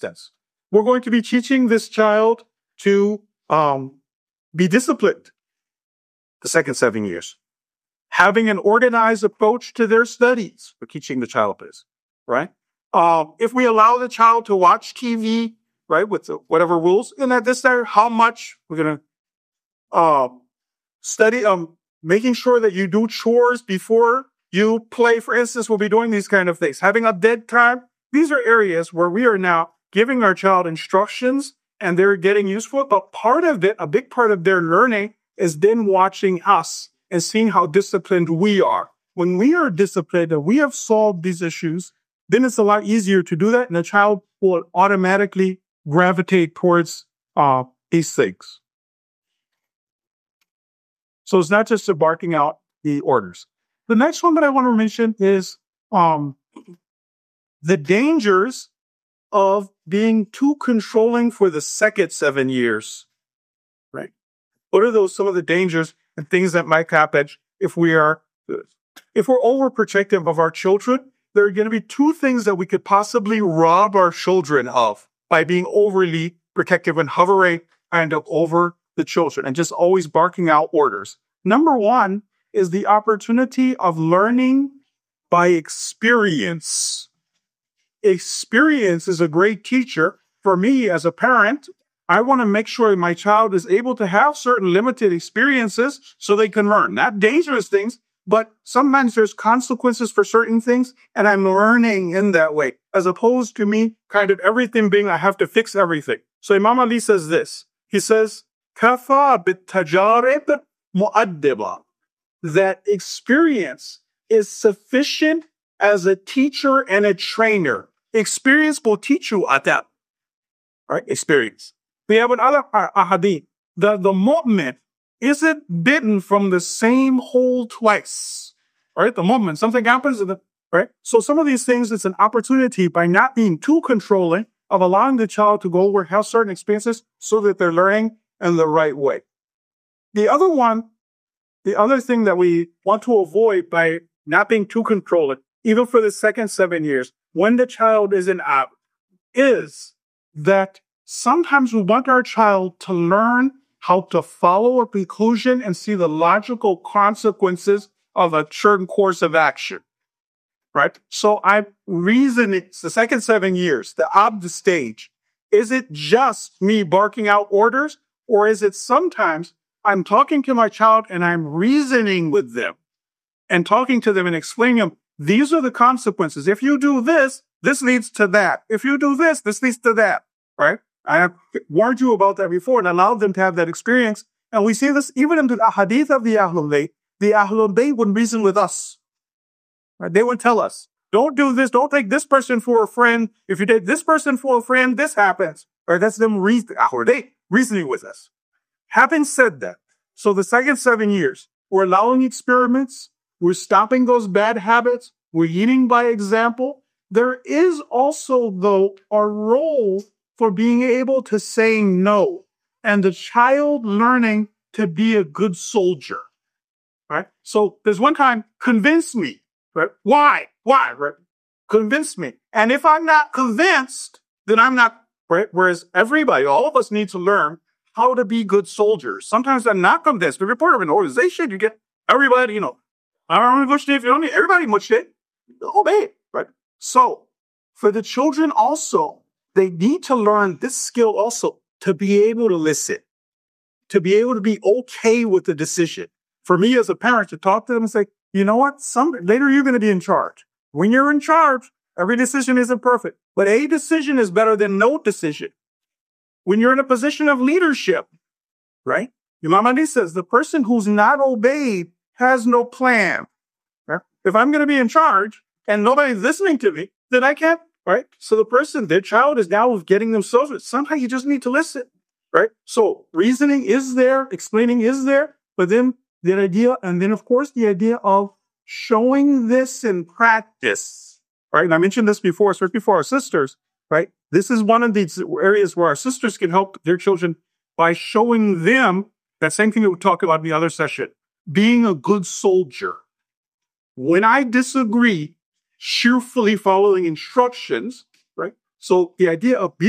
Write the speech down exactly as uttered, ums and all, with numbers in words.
instance. We're going to be teaching this child to um, be disciplined the second seven years. Having an organized approach to their studies. We're teaching the child this, right? Um, if we allow the child to watch T V, right, with the, whatever rules, and at this time, how much we're going to uh, study, um, making sure that you do chores before you play, for instance, we'll be doing these kind of things. Having a dead time. These are areas where we are now giving our child instructions and they're getting useful. But part of it, a big part of their learning is then watching us and seeing how disciplined we are. When we are disciplined and we have solved these issues, then it's a lot easier to do that. And the child will automatically gravitate towards uh, these things. So it's not just barking out the orders. The next one that I want to mention is um, the dangers of being too controlling for the second seven years, right? What are those, some of the dangers and things that might happen if we are, if we're overprotective of our children? There are going to be two things that we could possibly rob our children of by being overly protective and hovering kind of over the children and just always barking out orders. Number one is the opportunity of learning by experience. Experience is a great teacher. For me as a parent, I want to make sure my child is able to have certain limited experiences so they can learn. Not dangerous things, but sometimes there's consequences for certain things, and I'm learning in that way, as opposed to me kind of everything being, I have to fix everything. So Imam Ali says this. He says, Kafa bit-tajarib mu'addiba. That experience is sufficient as a teacher and a trainer. Experience will teach you adab. Right? Experience. We have another ahadith. The, the mu'min isn't bitten from the same hole twice. Right? The mu'min, something happens, to the, right? So some of these things, it's an opportunity by not being too controlling of allowing the child to go over, have certain experiences so that they're learning in the right way. The other one, the other thing that we want to avoid by not being too controlling, even for the second seven years, when the child is in ab, is that sometimes we want our child to learn how to follow a conclusion and see the logical consequences of a certain course of action. Right? So I reason it's the second seven years, the ab stage. Is it just me barking out orders, or is it sometimes I'm talking to my child and I'm reasoning with them and talking to them and explaining them, these are the consequences. If you do this, this leads to that. If you do this, this leads to that, right? I have warned you about that before and allowed them to have that experience. And we see this even in the hadith of the Ahlul Bayt. The Ahlul Bayt would reason with us. Right? They would tell us, don't do this. Don't take this person for a friend. If you take this person for a friend, this happens. Or that's them reason, or they reasoning with us. Having said that, so the second seven years, we're allowing experiments. We're stopping those bad habits. We're eating by example. There is also, though, a role for being able to say no and the child learning to be a good soldier. Right? So there's one time, convince me. Right? Why? Why? Right? Convince me. And if I'm not convinced, then I'm not, right? Whereas everybody, all of us need to learn how to be good soldiers. Sometimes I'm not convinced. If you're part of an organization, you get everybody, you know, I don't know if you don't need everybody much shit. Obey it, right? So for the children also, they need to learn this skill also to be able to listen, to be able to be okay with the decision. For me as a parent to talk to them and say, you know what? Some later you're going to be in charge. When you're in charge, every decision isn't perfect, but a decision is better than no decision. When you're in a position of leadership, right? Imam Ali says the person who's not obeyed has no plan. Right? If I'm going to be in charge and nobody's listening to me, then I can't, right? So the person, their child is now getting themselves, sometimes you just need to listen, right? So reasoning is there, explaining is there, but then the idea, and then of course the idea of showing this in practice, right? And I mentioned this before, especially for our sisters, right? This is one of these areas where our sisters can help their children by showing them that same thing that we talked about in the other session, being a good soldier. When I disagree, cheerfully following instructions, right? So the idea of being